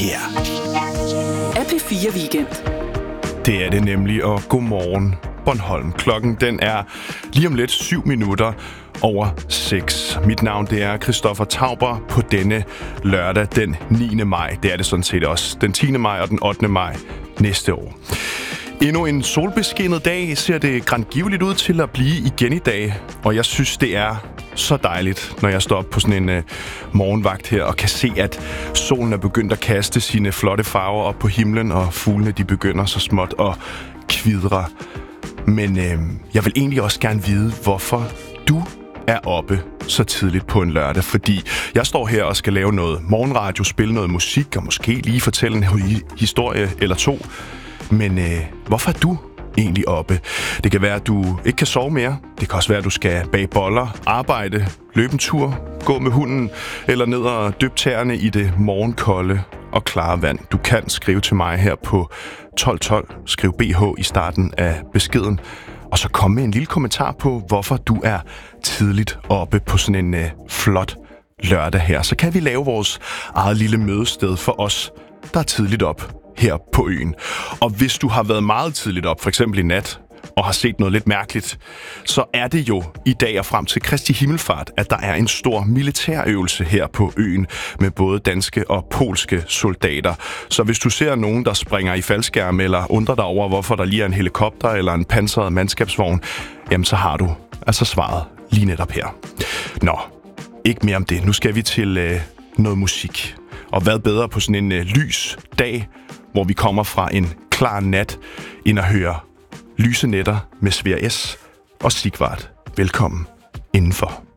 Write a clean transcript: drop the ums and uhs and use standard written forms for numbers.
Yeah. AP4 Weekend. Det er det nemlig, og godmorgen Bornholm. Klokken den er lige om lidt 7 minutter over 6. Mit navn det er Christoffer Tauber på denne lørdag den 9. maj. Det er det sådan set også. Den 10. maj og den 8. maj næste år. Endnu en solbeskinnet dag ser det grandgiveligt ud til at blive igen i dag, og jeg synes, det er så dejligt, når jeg står op på sådan en morgenvagt her og kan se, at solen er begyndt at kaste sine flotte farver op på himlen, og fuglene de begynder så småt at kvidre. Men jeg vil egentlig også gerne vide, hvorfor du er oppe så tidligt på en lørdag, fordi jeg står her og skal lave noget morgenradio, spille noget musik og måske lige fortælle en historie eller to. Men hvorfor er du egentlig oppe? Det kan være, at du ikke kan sove mere. Det kan også være, at du skal bage boller, arbejde, løbe en tur, gå med hunden eller ned og dyppe tæerne i det morgenkolde og klare vand. Du kan skrive til mig her på 1212. Skriv BH i starten af beskeden. Og så kom med en lille kommentar på, hvorfor du er tidligt oppe på sådan en flot lørdag her. Så kan vi lave vores eget lille mødested for os, der er tidligt op her på øen. Og hvis du har været meget tidligt op, for eksempel i nat, og har set noget lidt mærkeligt, så er det jo i dag og frem til Kristi Himmelfart, at der er en stor militærøvelse her på øen med både danske og polske soldater. Så hvis du ser nogen, der springer i faldskærm eller undrer dig over, hvorfor der lige er en helikopter eller en pansret mandskabsvogn, jamen så har du altså svaret lige netop her. Nå, ikke mere om det. Nu skal vi til noget musik. Og hvad bedre på sådan en lys dag, hvor vi kommer fra en klar nat, end at høre Lyse Nætter med Svea S. og Sigvard. Velkommen indenfor.